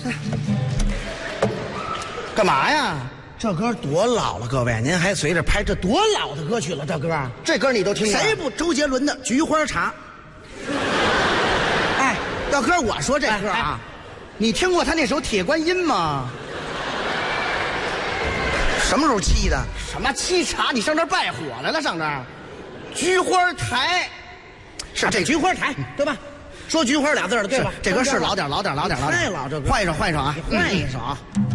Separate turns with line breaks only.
干嘛呀？
这歌多老了，各位，您还随着拍，这多老的歌曲了，这歌。
这歌你都听过？
谁不？周杰伦的《菊花茶》。哎，大哥，我说这歌啊，
你听过他那首《铁观音》吗？
什么时候沏的？
什么沏茶？你上这儿拜火来了？上这儿，菊花台，
是这菊花台，对吧？说菊花俩字的，对吧？
这歌是老点，
太老这歌。
换一首啊！
换一首啊。